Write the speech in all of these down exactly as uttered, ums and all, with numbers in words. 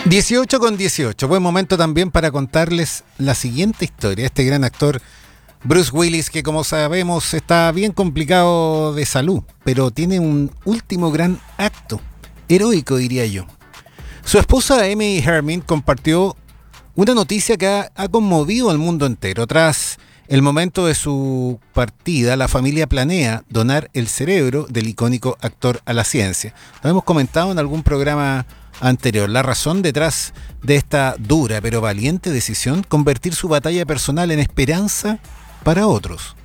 dieciocho con dieciocho, buen momento también para contarles la siguiente historia. Este gran actor Bruce Willis, que como sabemos está bien complicado de salud, pero tiene un último gran acto, heroico diría yo. Su esposa Amy Herman compartió una noticia que ha, ha conmovido al mundo entero. Tras el momento de su partida, la familia planea donar el cerebro del icónico actor a la ciencia. Lo hemos comentado en algún programa anterior. La razón detrás de esta dura pero valiente decisión: convertir su batalla personal en esperanza para otros.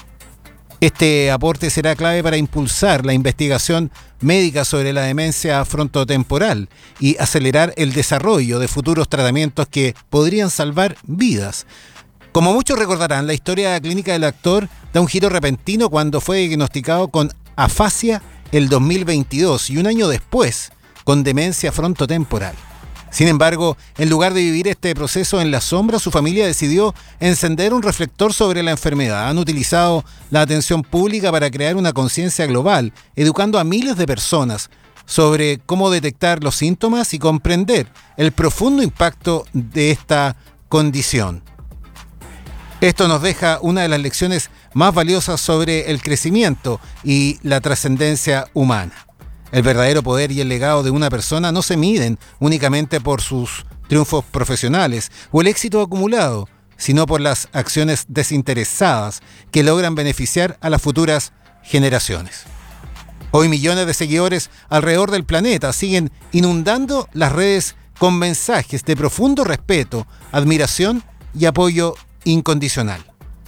Este aporte será clave para impulsar la investigación médica sobre la demencia frontotemporal y acelerar el desarrollo de futuros tratamientos que podrían salvar vidas. Como muchos recordarán, la historia clínica del actor da un giro repentino cuando fue diagnosticado con afasia el dos mil veintidós y un año después con demencia frontotemporal. Sin embargo, en lugar de vivir este proceso en la sombra, su familia decidió encender un reflector sobre la enfermedad. Han utilizado la atención pública para crear una conciencia global, educando a miles de personas sobre cómo detectar los síntomas y comprender el profundo impacto de esta condición. Esto nos deja una de las lecciones más valiosas sobre el crecimiento y la trascendencia humana. El verdadero poder y el legado de una persona no se miden únicamente por sus triunfos profesionales o el éxito acumulado, sino por las acciones desinteresadas que logran beneficiar a las futuras generaciones. Hoy millones de seguidores alrededor del planeta siguen inundando las redes con mensajes de profundo respeto, admiración y apoyo incondicional.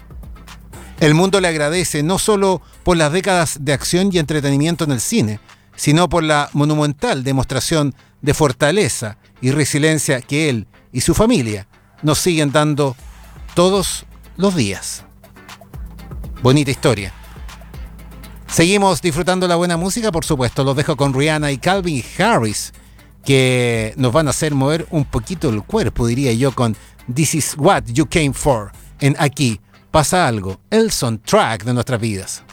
El mundo le agradece no solo por las décadas de acción y entretenimiento en el cine, sino por la monumental demostración de fortaleza y resiliencia que él y su familia nos siguen dando todos los días. Bonita historia. Seguimos disfrutando la buena música, por supuesto. Los dejo con Rihanna y Calvin Harris, que nos van a hacer mover un poquito el cuerpo, diría yo, con This Is What You Came For. En Aquí Pasa Algo, el soundtrack de nuestras vidas.